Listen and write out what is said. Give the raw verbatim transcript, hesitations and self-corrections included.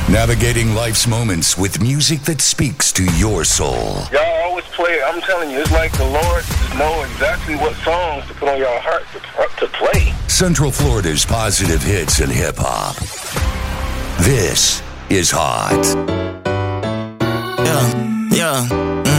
Navigating life's moments with music that speaks to your soul. Y'all always play it. I'm telling you, it's like the Lord just know exactly what songs to put on your heart to, to play. Central Florida's positive hits and hip-hop. This is Hot. Yeah, yeah. Mm.